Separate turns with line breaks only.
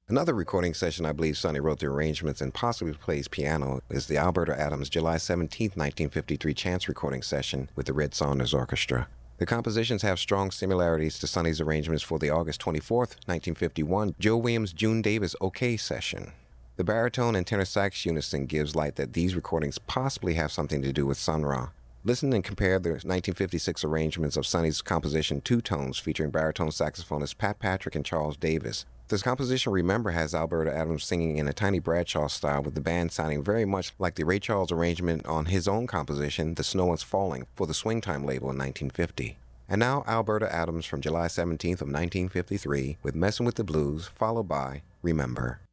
Another recording session I believe Sonny wrote the arrangements and possibly plays piano is the Alberta Adams July 17, 1953 chance recording session with the Red Saunders Orchestra. The compositions have strong similarities to Sonny's arrangements for the August 24th, 1951 Joe Williams-June Davis OK session. The baritone and tenor sax unison gives light that these recordings possibly have something to do with Sun Ra. Listen and compare the 1956 arrangements of Sonny's composition Two Tones featuring baritone saxophonists Pat Patrick and Charles Davis. This composition, remember, has Alberta Adams singing in a Tiny Bradshaw style with the band sounding very much like the Ray Charles arrangement on his own composition, The Snow Is Falling, for the Swingtime label in 1950. And now Alberta Adams from July 17th of 1953 with Messin' with the Blues, followed by Remember.